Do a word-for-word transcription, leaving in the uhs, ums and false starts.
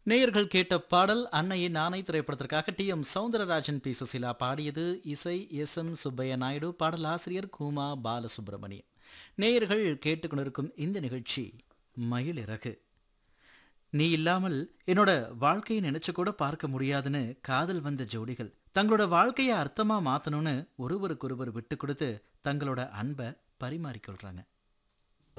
நேயர்கள் கேட்ட பாடல் அன்னையின் நாணை திரைப்படத்திற்காக D M Soundararajan B Susheela பாடியது. இசை எஸ் எம் சுப்பைய நாயுடு, பாடல் ஆசிரியர் கூமா பாலசுப்ரமணியம். நேயர்கள் கேட்டுக்கொண்டிருக்கும் இந்த நிகழ்ச்சி மயிலிறகு. நீ இல்லாமல் என்னோட வாழ்க்கையை நினைச்சு கூட பார்க்க முடியாதுன்னு காதல் வந்த ஜோடிகள் தங்களோட வாழ்க்கையை அர்த்தமா மாத்தணும்னு ஒருவருக்கொருவர் விட்டு கொடுத்து தங்களோட அன்பை பரிமாறிக்கொள்றாங்க.